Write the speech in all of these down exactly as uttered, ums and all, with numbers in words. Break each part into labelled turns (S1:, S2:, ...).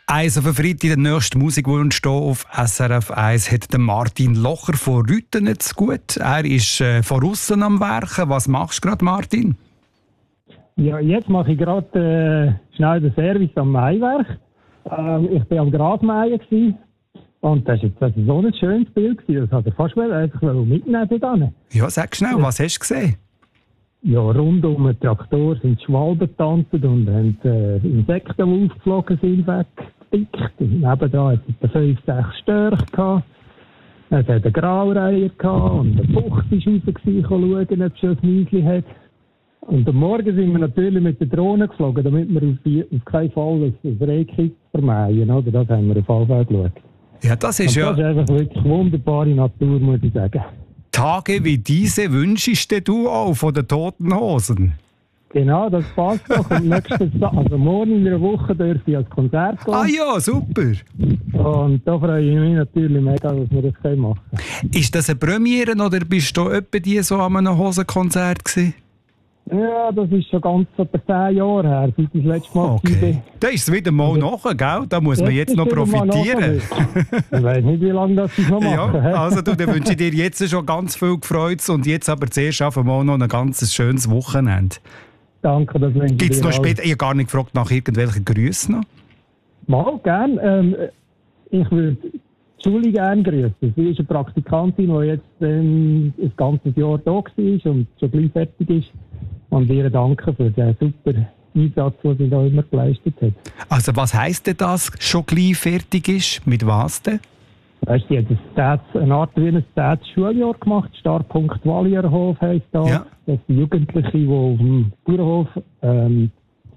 S1: Also für Freitag der nächste Musikwunsch hier auf S R F eins hat der Martin Locher von Rüttenitz gut. Er ist äh, von aussen am Werken. Was machst du gerade, Martin?
S2: Ja, jetzt mache ich gerade äh, schnell den Service am Maiwerk. Ähm, ich war am Grasmähen gewesen. Und das war jetzt also so ein schönes Bild gewesen. Das hat er fast einfach mitnehmen wollen.
S1: Ja, sag schnell, was hast du gesehen?
S2: Ja, rund um den Traktor sind Schwalben getanzt und haben äh, Insekten, die aufgeflogen sind, weggepickt. Und nebenan hat es fünf, sechs Störche gehabt. Es hat einen Graureiher gehabt und ein Fuchs war raus, gewesen, schauen, ob es schon ein Müsli hat. Und am Morgen sind wir natürlich mit der Drohne geflogen, damit wir auf, die, auf keinen Fall ein Rehkitz vermeiden. Oder? Das haben wir auf jeden Fall geschaut.
S1: Ja, das ist
S2: und
S1: ja...
S2: Das ist einfach wirklich wunderbare Natur, muss ich sagen.
S1: Tage wie diese wünschst du auch von den Toten Hosen?
S2: Genau, das passt doch. Und nächstes, also morgen in einer Woche dürfen ich als Konzert gehen.
S1: Ah ja, super.
S2: Und da freue ich mich natürlich mega, dass wir das machen können.
S1: Ist das eine Premiere oder bist du etwa die so an einem Hosenkonzert gewesen?
S2: Ja, das ist schon ganz etwa zehn Jahre her, seit ich das letzte Mal
S1: okay.
S2: bin.
S1: Da ist es wieder mal nachher, gell? Da muss man jetzt, jetzt noch profitieren.
S2: Ich weiß nicht, wie lange das ich noch mache.
S1: Ja, also du, dann wünsche ich dir jetzt schon ganz viel Gefreut und jetzt aber zuerst einfach mal noch ein ganz schönes Wochenende.
S2: Danke, das wünsche ich dir.
S1: Gibt es noch später, ich habe gar nicht gefragt nach irgendwelchen Grüßen noch?
S2: Mal, gerne. Ähm, ich würde Julie gerne grüßen. Sie ist eine Praktikantin, die jetzt ähm, ein ganzes Jahr da war und schon gleich fertig ist. Und ihr danken für den super Einsatz, den sie da immer geleistet hat.
S1: Also was heisst denn das, schon gleich fertig ist? Mit was denn?
S2: Weißt du, sie hat ein Stats, eine Art wie ein Stats-Schuljahr gemacht. Startpunkt Walierhof heisst da.
S1: Ja.
S2: Das sind Jugendliche, die auf dem Bauernhof ähm,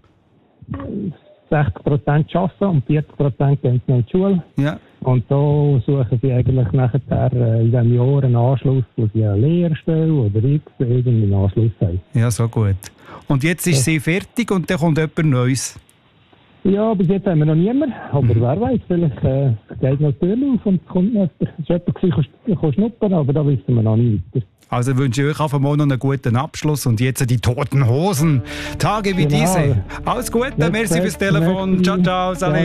S2: sechzig Prozent arbeiten und vierzig Prozent gehen noch in die Schule.
S1: Ja.
S2: Und da suchen sie eigentlich nachher äh, in diesem Jahr einen Anschluss, wo sie eine Lehrstelle oder irgendeinen Anschluss haben.
S1: Ja, so gut. Und jetzt ist sie fertig und dann kommt jemand Neues?
S2: Ja, bis jetzt haben wir noch niemanden. Aber mhm. wer weiß, vielleicht äh, geht noch die Tür auf und es kommt noch jemand. Es war jemand, der kann schnuppern, aber da wissen wir noch nicht weiter.
S1: Also wünsche ich euch einfach mal noch einen guten Abschluss und jetzt die Toten Hosen. Tage wie
S2: Genau.
S1: diese. Alles Gute, merci fürs Telefon. Ciao, ciao. Salut.